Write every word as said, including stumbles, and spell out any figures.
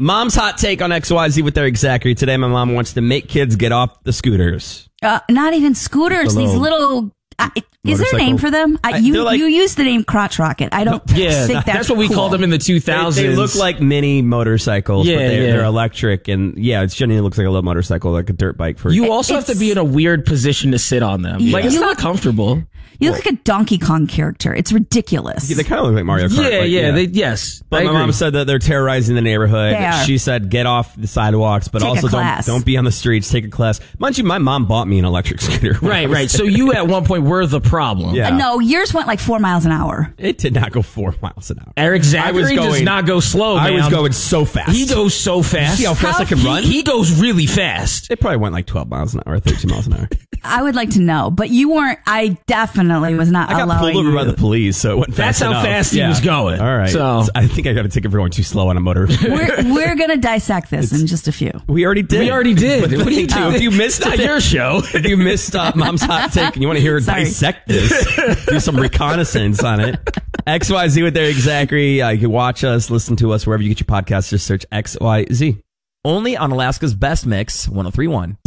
Mom's hot take on X Y Z with Eric Zachary. Today, my mom wants to make kids get off the scooters. Uh, not even scooters. The These little little. Uh, is there a motorcycle. name for them? I, I- you they're like- you use the name crotch rocket. I don't Yeah, think that's, that's what we cool. called them in the two They, thousands. they look like mini motorcycles, Yeah, but they're, yeah. they're electric. And yeah, it genuinely looks like a little motorcycle, like a dirt bike. For You also have It's- to be in a weird position to sit on them. Yeah. Like, it's You not look- comfortable. You look like a Donkey Kong character. It's ridiculous. They kind of look like Mario Kart. Yeah, like, yeah, They, yes. But I my agree. mom said that they're terrorizing the neighborhood. They are. She said, get off the sidewalks, but Take a also don't, class. don't be on the streets. Take a class. Mind you, my mom bought me an electric scooter. when I Right, was right. So there. you at one point were the problem. Yeah. Uh, no, yours went like four miles an hour. It did not go four miles an hour. Eric I was Zachary does going- not go slow, I was man. going so fast. He goes so fast. See how fast I can he, run? He goes really fast. It probably went like twelve miles an hour, thirteen miles an hour. I would like to know, but you weren't. I definitely was not I got allowing pulled over you. by the police, so it went That's fast how enough. fast he Yeah. was going. All right. So- I think I got a ticket for going too slow on a motor. We're we're gonna dissect this in just a few. we already did. We already did. But What are you thank doing? If you missed It's not it, your show. If you missed uh, Mom's hot take and you want to hear her Sorry. dissect this, do some reconnaissance on it. X Y Z with Eric Zachary. Uh, you can watch us, listen to us wherever you get your podcasts. Just search X Y Z. Only on Alaska's Best Mix, one oh three point one.